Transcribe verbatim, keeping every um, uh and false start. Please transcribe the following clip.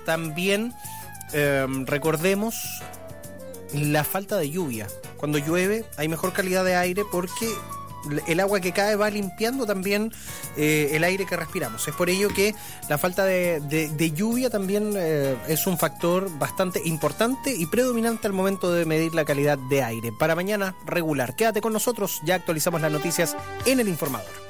también eh, recordemos la falta de lluvia. Cuando llueve hay mejor calidad de aire porque el agua que cae va limpiando también eh, el aire que respiramos. Es por ello que la falta de, de, de lluvia también eh, es un factor bastante importante y predominante al momento de medir la calidad de aire. Para mañana, regular. Quédate con nosotros, ya actualizamos las noticias en El Informador.